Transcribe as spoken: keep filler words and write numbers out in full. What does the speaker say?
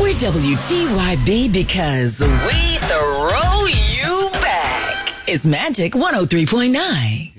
We're W T Y B because we throw you back. It's Magic one oh three point nine.